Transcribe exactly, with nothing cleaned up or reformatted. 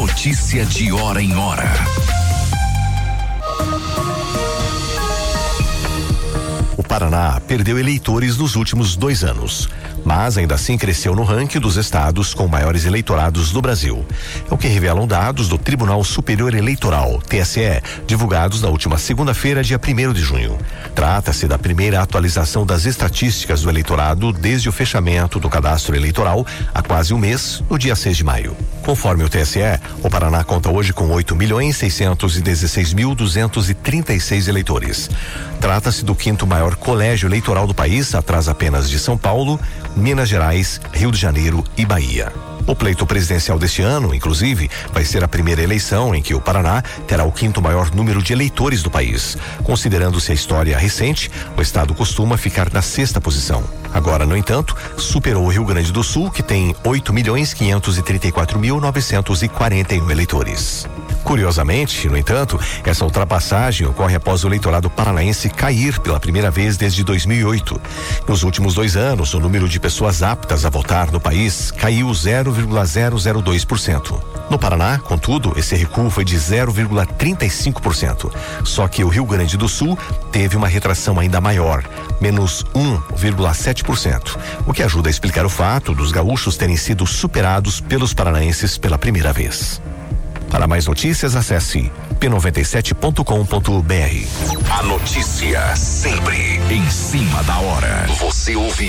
Notícia de hora em hora. O Paraná perdeu eleitores nos últimos dois anos, mas ainda assim cresceu no ranking dos estados com maiores eleitorados do Brasil. É o que revelam dados do Tribunal Superior Eleitoral, T S E, divulgados na última segunda-feira, dia primeiro de junho. Trata-se da primeira atualização das estatísticas do eleitorado desde o fechamento do cadastro eleitoral há quase um mês, no dia seis de maio. Conforme o T S E, o Paraná conta hoje com oito milhões seiscentos e dezesseis mil duzentos e trinta e seis eleitores. Trata-se do quinto maior colégio eleitoral do país, atrás apenas de São Paulo, Minas Gerais, Rio de Janeiro e Bahia. O pleito presidencial deste ano, inclusive, vai ser a primeira eleição em que o Paraná terá o quinto maior número de eleitores do país. Considerando-se a história recente, o estado costuma ficar na sexta posição. Agora, no entanto, superou o Rio Grande do Sul, que tem oito milhões quinhentos e trinta e quatro mil novecentos e quarenta e um eleitores. Curiosamente, no entanto, essa ultrapassagem ocorre após o eleitorado paranaense cair pela primeira vez desde dois mil e oito. Nos últimos dois anos, o número de pessoas aptas a votar no país caiu zero vírgula zero zero dois por cento. No Paraná, contudo, esse recuo foi de zero vírgula trinta e cinco por cento. Só que o Rio Grande do Sul teve uma retração ainda maior, menos um vírgula sete por cento, o que ajuda a explicar o fato dos gaúchos terem sido superados pelos paranaenses pela primeira vez. Para mais notícias, acesse p noventa e sete ponto com ponto b r. A notícia sempre em cima da hora. Você ouve